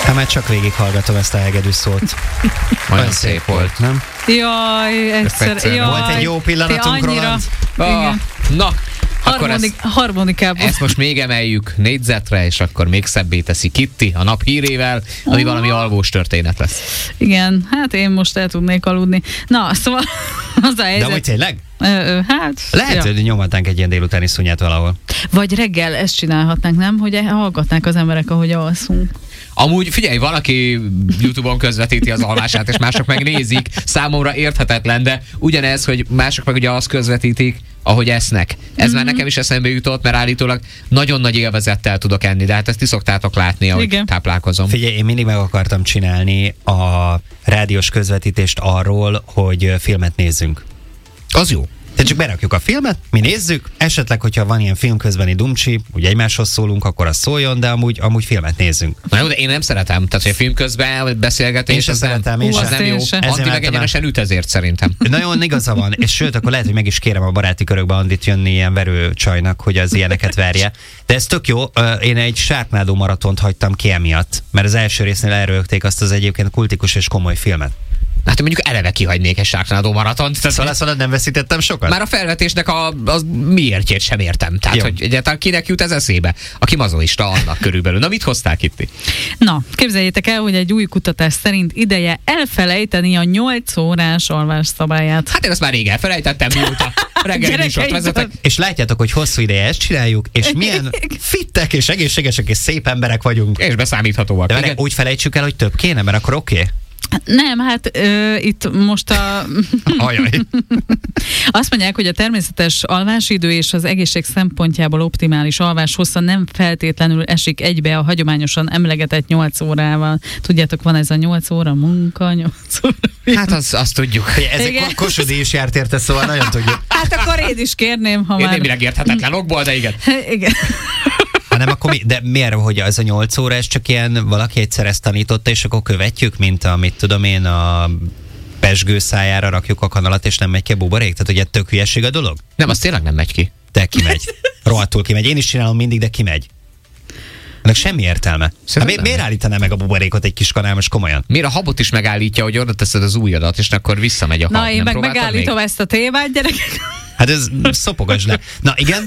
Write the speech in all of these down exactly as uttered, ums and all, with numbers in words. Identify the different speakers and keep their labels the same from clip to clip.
Speaker 1: Hát már csak végighallgatom ezt a hegedű szót.
Speaker 2: Olyan szép volt, nem?
Speaker 3: Jaj, egyszer, jaj.
Speaker 1: Volt egy jó pillanatunk, Roland.
Speaker 2: Ah, na, akkor
Speaker 3: Harmonik,
Speaker 2: ezt,
Speaker 3: harmonikában.
Speaker 2: ezt most még emeljük négyzetre, és akkor még szebbé teszi Kitty a nap hírével, ami valami alvós történet lesz.
Speaker 3: Igen, hát én most el tudnék aludni. Na, szóval az a helyzet.
Speaker 1: De hogy tényleg?
Speaker 3: Ö, ö, hát,
Speaker 1: Lehet,
Speaker 3: ja.
Speaker 1: hogy nyomhatnánk egy ilyen délutáni szúnyát valahol.
Speaker 3: Vagy reggel ezt csinálhatnánk, nem? Hogy hallgatnák az emberek, ahogy alszunk.
Speaker 2: Amúgy figyelj, valaki YouTube-on közvetíti az alvását, és mások megnézik, számomra érthetetlen, de ugyanez, hogy mások meg ugye azt közvetítik, ahogy esznek. Ez mm-hmm. már nekem is eszembe jutott, mert állítólag nagyon nagy élvezettel tudok enni, de hát ezt ti szoktátok látni, ahogy igen. táplálkozom.
Speaker 1: Figyelj, én mindig meg akartam csinálni a rádiós közvetítést arról, hogy filmet nézzünk.
Speaker 2: Az jó.
Speaker 1: Tehát csak berakjuk a filmet, mi nézzük, esetleg, hogyha van ilyen filmközbeni dumcsi, úgy egymáshoz szólunk, akkor az szóljon, de amúgy, amúgy filmet nézzünk.
Speaker 2: Na jó, de én nem szeretem. Tehát, hogy a film közben beszélgetés,
Speaker 1: én sem
Speaker 2: az
Speaker 1: szeretem,
Speaker 2: nem,
Speaker 1: én
Speaker 2: az
Speaker 1: sem.
Speaker 2: nem jó. Anti meg egyenesen üt ezért szerintem.
Speaker 1: Nagyon igaza van, és sőt, akkor lehet, hogy meg is kérem a baráti körökbe Andit jönni ilyen verő csajnak, hogy az ilyeneket verje. De ez tök jó, én egy Sharknado maratont hagytam ki emiatt, mert az első résznél elrögték azt az egyébként kultikus és komoly filmet.
Speaker 2: Hát mondjuk eleve kihagynék egy Sharknado maratont.
Speaker 1: Szóval szóval nem veszítettem sokat?
Speaker 2: Már a felvetésnek a az miértjét sem értem. Tehát, jó. Hogy egyáltalán kinek jut ez eszébe? Aki mazoista annak körülbelül. Na, mit hoztál, Kitty?
Speaker 3: Na, képzeljétek el, hogy egy új kutatás szerint ideje elfelejteni a nyolc órás alvás szabályát.
Speaker 2: Hát én azt már rég elfelejtettem, mióta reggeli műsort vezetek.
Speaker 1: És látjátok, hogy hosszú ideje ezt csináljuk, és milyen fittek és egészségesek és szép emberek vagyunk.
Speaker 2: És beszámíthatóak.
Speaker 1: De várj, úgy felejtsük el, hogy több kéne, mert akkor oké. Okay.
Speaker 3: Nem, hát ö, itt most a...
Speaker 1: Ajaj.
Speaker 3: Azt mondják, hogy a természetes alvásidő és az egészség szempontjából optimális alvás hossza nem feltétlenül esik egybe a hagyományosan emlegetett nyolc órával. Tudjátok, van ez a nyolc óra munka, nyolc óra...
Speaker 2: Hát azt az tudjuk.
Speaker 1: Ez egy Kossuth is járt érte, szóval nagyon tudjuk.
Speaker 3: Hát akkor én is kérném, ha
Speaker 2: én
Speaker 3: már...
Speaker 2: Én némileg érthetetlen okból, de igen.
Speaker 3: Igen.
Speaker 1: Nem, akkor mi, de miért, hogy ez a nyolc óra, ez csak ilyen valaki egyszer ezt tanította, és akkor követjük, mint amit tudom én, a pezsgő szájára rakjuk a kanalat, és nem megy ki a buborék? Tehát, hogy egy tök hülyeség a dolog?
Speaker 2: Nem, az tényleg nem megy ki.
Speaker 1: De kimegy. Rohadtul kimegy. Én is csinálom mindig, de kimegy. Ennek semmi értelme. Hát mi, miért állítaná meg a buborékot egy kis kanál, most komolyan?
Speaker 2: Miért a habot is megállítja, hogy oda teszed az ujjadat, és akkor visszamegy a hab?
Speaker 3: Na, én meg megállítom még? Ezt a témát, gyerekek.
Speaker 1: Hát ez szopogasd le. Na igen.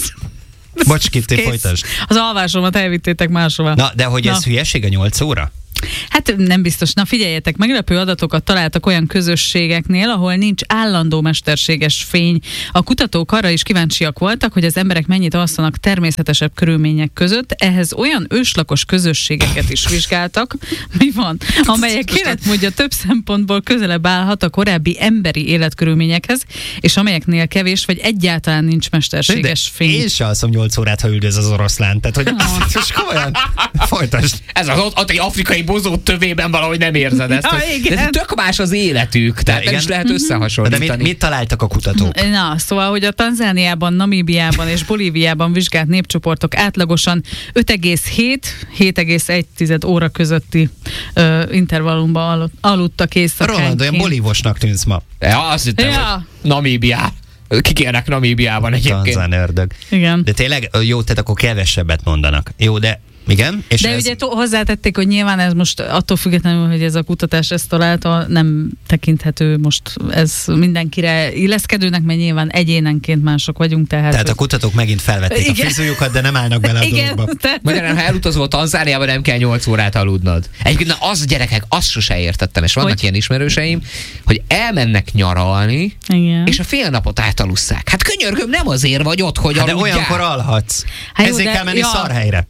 Speaker 1: Bocs, Kitty, folytasd.
Speaker 3: Az alvásomat elvittétek máshova.
Speaker 1: Na, de hogy
Speaker 3: Na.
Speaker 1: ez hülyeség a nyolc óra?
Speaker 3: Hát nem biztos. Na figyeljetek, meglepő adatokat találtak olyan közösségeknél, ahol nincs állandó mesterséges fény. A kutatók arra is kíváncsiak voltak, hogy az emberek mennyit alszanak természetesebb körülmények között. Ehhez olyan őslakos közösségeket is vizsgáltak, mi van, amelyek életmódja több szempontból közelebb állhat a korábbi emberi életkörülményekhez, és amelyeknél kevés vagy egyáltalán nincs mesterséges fény.
Speaker 1: Én sem alszom nyolc órát, ha üldöz az oroszlán. Tehát, hogy most komolyan folytasd.
Speaker 2: Ez az ott, ott egy afrikai bozót tövében valahogy nem érzed ezt.
Speaker 3: Ja,
Speaker 2: hogy, de tök más az életük, tehát nem is lehet összehasonlítani.
Speaker 1: De mit, mit találtak a kutatók?
Speaker 3: Na, szóval, hogy a Tanzániában, Namíbiában és Bolíviában vizsgált népcsoportok átlagosan öt egész hét - hét egész egy óra közötti ö, intervallumban aludt, aludtak éjszakánként.
Speaker 1: Roland, olyan bolívosnak tűnsz ma.
Speaker 2: Ja, azt hittem,
Speaker 3: ja.
Speaker 2: hogy Namíbiá. Kikérnek Namíbiában egyébként.
Speaker 1: Tanzán ördög.
Speaker 3: Igen.
Speaker 1: De tényleg jó, tehát akkor kevesebbet mondanak. Jó, de igen. És
Speaker 3: de
Speaker 1: ez...
Speaker 3: ugye to- hozzátették, hogy nyilván ez most attól függetlenül, hogy ez a kutatás ezt találta, nem tekinthető most ez mindenkire illeszkedőnek, mert nyilván egyénenként mások vagyunk. Tehát,
Speaker 1: tehát
Speaker 3: hogy...
Speaker 1: a kutatók megint felvették igen. a fizújukat, de nem állnak bele a
Speaker 3: igen,
Speaker 1: dologba.
Speaker 3: Tehát...
Speaker 2: Magyarán, ha elutazol Tanzániába, nem kell nyolc órát aludnod. Egyébként na, az gyerekek, azt sose értettem, és vannak hogy? ilyen ismerőseim, hogy elmennek nyaralni,
Speaker 3: igen.
Speaker 2: és a fél napot átalusszák. Hát könyörgöm, nem azért vagy ott, hogy
Speaker 1: hát
Speaker 2: aludjál.
Speaker 1: De olyankor alhatsz.
Speaker 3: Hát jó,
Speaker 1: ezért
Speaker 3: de...
Speaker 1: kell menni
Speaker 3: ja.
Speaker 1: szarhelyre.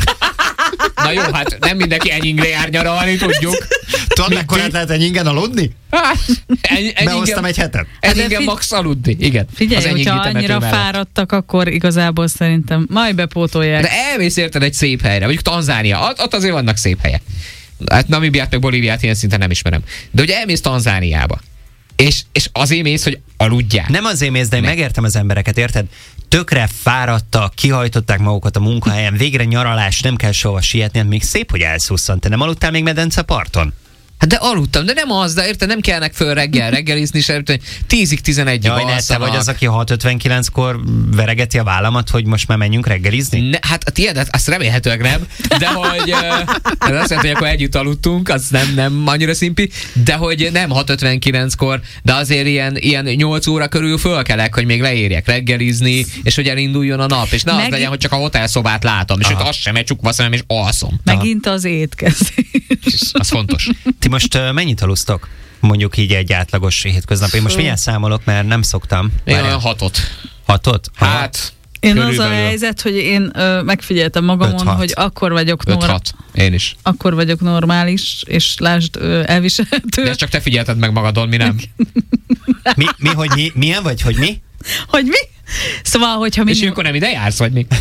Speaker 2: Na jó, hát nem mindenki Enyingre jár nyaralni, tudjuk.
Speaker 1: Tudod, mekkorát lehet Enyingen aludni?
Speaker 2: Eny,
Speaker 1: Behoztam egy hetet.
Speaker 2: Enyingen figy- max aludni, igen.
Speaker 3: Figyelj, hogyha annyira mellett. fáradtak, akkor igazából szerintem majd bepótolják.
Speaker 2: De elmész érted egy szép helyre, mondjuk Tanzánia, ott, ott azért vannak szép helyek. Hát Namibiát meg Bolíviát ilyen szinten nem ismerem. De ugye elmész Tanzániába, és, és azért mész, hogy aludjál.
Speaker 1: Nem azért mész, de én megértem az embereket, érted? Tökre fáradtak, kihajtották magukat a munkahelyen, végre nyaralás, nem kell soha sietni, még szép, hogy elszusszant. Te nem aludtál még medenceparton?
Speaker 2: Hát de aludtam, de nem az, de érted, nem kellnek föl reggel reggelizni, és tízig tizenegyig
Speaker 1: Jaj, ne, te vagy az, aki hat ötvenkilenckor veregeti a vállamat, hogy most már menjünk reggelizni?
Speaker 2: Ne, hát a tiédet, azt remélhetőleg nem, de hogy ez azt jelenti, hogy akkor együtt aludtunk, az nem, nem annyira szimpi, de hogy nem hat ötvenkilenckor, de azért ilyen, ilyen nyolc óra körül fölkelek, hogy még leérjek reggelizni, és hogy elinduljon a nap, és ne Meg... az legyen, hogy csak a hotelszobát látom, és hogy az sem egy csukva szemem, és alszom.
Speaker 3: Megint az étkezés.
Speaker 2: Az fontos.
Speaker 1: Ti most uh, mennyit alusztok? Mondjuk így egy átlagos hétköznap. Én most milyen számolok, mert nem szoktam.
Speaker 2: Én olyan hatot.
Speaker 1: Hatot?
Speaker 2: Hát...
Speaker 3: Én az a helyzet, hogy én ö, megfigyeltem magamon, öt, hogy akkor vagyok normális. Én is. Akkor vagyok normális, és lásd, ö, elviselhető.
Speaker 2: De csak te figyelted meg magadon, mi nem?
Speaker 1: mi, mi, hogy mi? Milyen vagy, hogy mi?
Speaker 3: Hogy mi? Szóval, hogyha minimum...
Speaker 2: És ilyenkor nem ide jársz, vagy mi?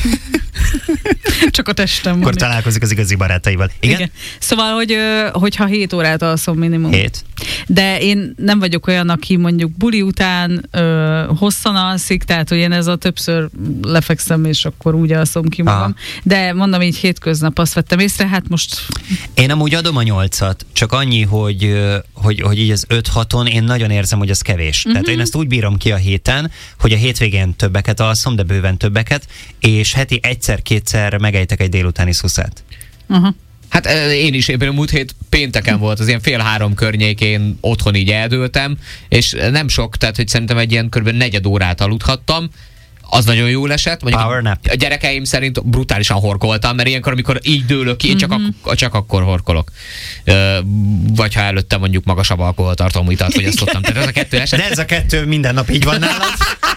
Speaker 3: Csak a testem.
Speaker 1: Akkor találkozik az igazi barátaival. Igen? Igen.
Speaker 3: Szóval, hogy, hogyha hét órát alszom minimum.
Speaker 1: Hét.
Speaker 3: De én nem vagyok olyan, aki mondjuk buli után ö, hosszan alszik, tehát hogy én ez a többször lefekszem, és akkor úgy alszom ki magam. Aha. De mondom, így hétköznap azt vettem észre, hát most...
Speaker 1: Én amúgy adom a nyolcat, csak annyi, hogy, hogy, hogy így az öt-haton én nagyon érzem, hogy az kevés. Uh-huh. Tehát én ezt úgy bírom ki a héten, hogy a hétvégén többeket alszom, de bőven többeket, és heti egyszer-kétszer megejtek egy délutáni szuszát.
Speaker 3: Uh-huh.
Speaker 2: Hát én is éppen a múlt hét pénteken volt, az ilyen fél három környékén otthon így eldőltem, és nem sok, tehát hogy szerintem egy ilyen kb. negyed órát aludhattam, az nagyon jól esett.
Speaker 1: Power nap.
Speaker 2: A gyerekeim szerint brutálisan horkoltam, mert ilyenkor, amikor így dőlök ki, én csak, mm-hmm. ak- csak akkor horkolok. Ö, vagy ha előtte mondjuk magasabb alkoholtartalmú italt fogyasztottam. Tehát ez a kettő eset.
Speaker 1: De ez a kettő minden nap így van nálad.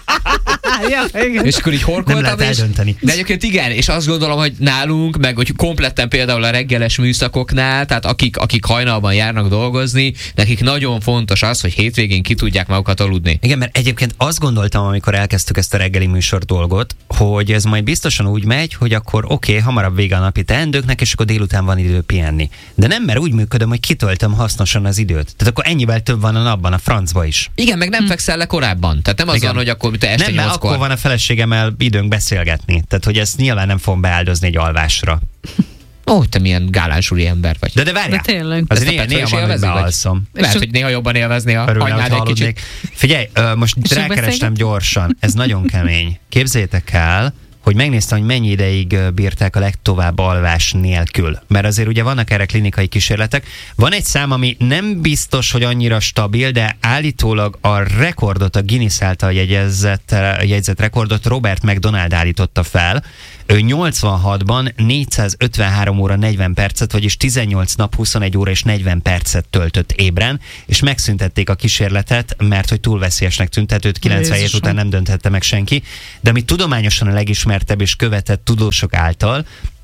Speaker 3: Ja, igen.
Speaker 2: És akkor így horkoltam.
Speaker 1: Nem lehet eldönteni.
Speaker 2: De egyébként igen, és azt gondolom, hogy nálunk, meg hogy kompletten például a reggeles műszakoknál, tehát akik, akik hajnalban járnak dolgozni, nekik nagyon fontos az, hogy hétvégén ki tudják magukat aludni.
Speaker 1: Igen, mert egyébként azt gondoltam, amikor elkezdtük ezt a reggeli műsor dolgot, hogy ez majd biztosan úgy megy, hogy akkor oké, okay, hamarabb vége a napi teendőknek, és akkor délután van idő pihenni. De nem, mert úgy működöm, hogy kitöltöm hasznosan az időt. Tehát akkor ennyivel több van a napban, a francba is.
Speaker 2: Igen, meg nem hm. fekszel le korábban. Tehát nem az van, hogy akkor te este
Speaker 1: nyolckor. Akkor van a feleségemmel időnk beszélgetni. Tehát, hogy ezt nyilván nem fogom beáldozni egy alvásra.
Speaker 2: Ó, te milyen gálánsúli ember vagy.
Speaker 1: De, de várjál.
Speaker 3: De tényleg.
Speaker 1: Azért néha, néha van, hogy bealszom.
Speaker 2: Lehet, hogy néha jobban élvezni a anyád egy kicsit.
Speaker 1: Figyelj, most rákerestem gyorsan. Ez nagyon kemény. Képzeljétek el, hogy megnéztem, hogy mennyi ideig bírták a legtovább alvás nélkül. Mert azért ugye vannak erre klinikai kísérletek. Van egy szám, ami nem biztos, hogy annyira stabil, de állítólag a rekordot, a Guinness által jegyezett, jegyzett rekordot Robert McDonald állította fel. Ő nyolcvanhatban négyszázötvenhárom óra negyven percet, vagyis tizennyolc nap, huszonegy óra és negyven percet töltött ébren, és megszüntették a kísérletet, mert hogy túl veszélyesnek tűnt, tehát őt kilencvenhét után nem dönthette meg senki. De ami tudományosan a legismertebb és követett tudósok által,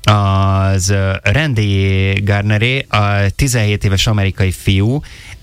Speaker 1: az Randy Gardneré, a tizenhét éves amerikai fiú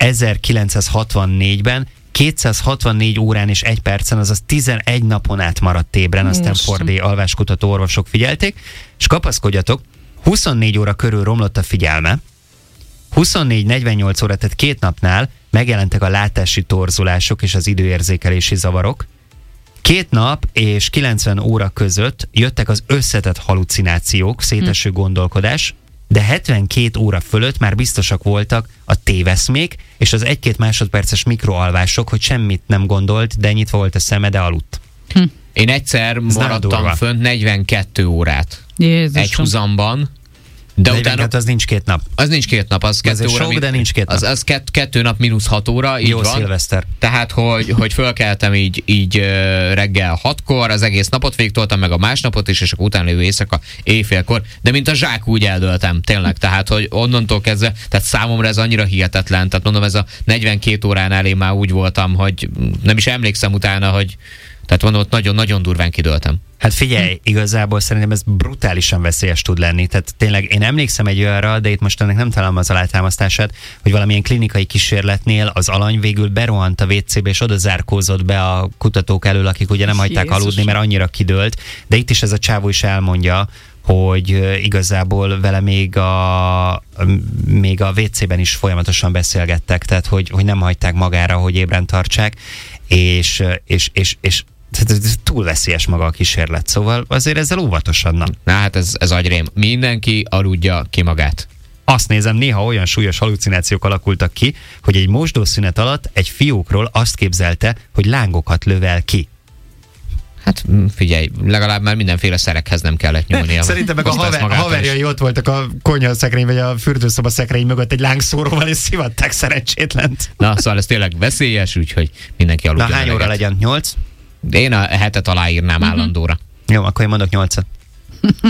Speaker 1: ezerkilencszázhatvannégyben kétszázhatvannégy órán és egy percen, azaz tizenegy napon át maradt ébren, a Stanfordi alváskutató orvosok figyelték, és kapaszkodjatok, huszonnégy óra körül romlott a figyelme, huszonnégy negyvennyolc óra, tehát két napnál megjelentek a látási torzulások és az időérzékelési zavarok, két nap és kilencven óra között jöttek az összetett halucinációk, széteső hm. gondolkodás, de hetvenkét óra fölött már biztosak voltak a téveszmék és az egy-két másodperces mikroalvások, hogy semmit nem gondolt, de nyitva volt a szeme, de aludt.
Speaker 2: Hm. Én egyszer Ez maradtam fönt negyvenkét órát.
Speaker 3: Jézusom.
Speaker 2: Egy húzamban.
Speaker 1: De utána, az nincs két nap.
Speaker 2: Az nincs két nap, az kettő óra.
Speaker 1: Sok, de nincs két nap.
Speaker 2: Az, az kett, kettő nap mínusz hat óra, így
Speaker 1: Jó
Speaker 2: van.
Speaker 1: szilveszter.
Speaker 2: Tehát, hogy, hogy fölkeltem így, így reggel hatkor, az egész napot végtoltam, meg a másnapot is, és akkor utána lévő éjszaka éjfélkor. De mint a zsák úgy eldöltem, tényleg. Tehát, hogy onnantól kezdve, tehát számomra ez annyira hihetetlen. Tehát mondom, ez a negyvenkét óránál én már úgy voltam, hogy nem is emlékszem utána, hogy tehát mondom, ott nagyon-nagyon durván kidőltem.
Speaker 1: Hát figyelj, igazából szerintem ez brutálisan veszélyes tud lenni. Tehát tényleg én emlékszem egy olyanra, de itt most ennek nem találom az alátámasztását, hogy valamilyen klinikai kísérletnél az alany végül berohant a vécébe, és oda zárkózott be a kutatók elől, akik ugye nem hagyták Jézus. aludni, mert annyira kidőlt. De itt is ez a csávó is elmondja, hogy igazából vele még a, még a vécében is folyamatosan beszélgettek, tehát hogy, hogy nem hagyták magára, hogy ébren tartsák, és, és, és, és túl veszélyes maga a kísérlet, szóval azért ezzel óvatosan. Na,
Speaker 2: Na hát ez, ez agyrém. Mindenki aludja ki magát.
Speaker 1: azt nézem, néha olyan súlyos hallucinációk alakultak ki, hogy egy mosdószünet alatt egy fiúkról azt képzelte, hogy lángokat lövel ki.
Speaker 2: Hát figyelj, legalább már mindenféle szerekhez nem kellett nyúlnia.
Speaker 1: Szerintem meg a haver, haverjai ott voltak a konyhaszekrény vagy a fürdőszoba szekrény mögött egy lángszóróval, és szivatták szerencsétlent.
Speaker 2: Na, szóval ez tényleg veszélyes, úgyhogy mindenki aludjon.
Speaker 1: Na, hány óra legyen? Nyolc?
Speaker 2: Én a hetet aláírnám uh-huh. állandóra.
Speaker 1: Jó, akkor én mondok nyolcat.